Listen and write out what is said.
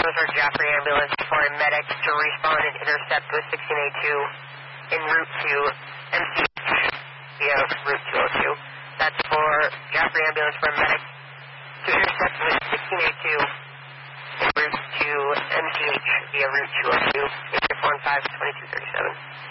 those are Jaffrey ambulance for a medic to respond and intercept with 1682 en route to MCH via Route 202. That's for Jaffrey ambulance for a medic to intercept with 1682 en route to MCH via Route 202. 615 2237.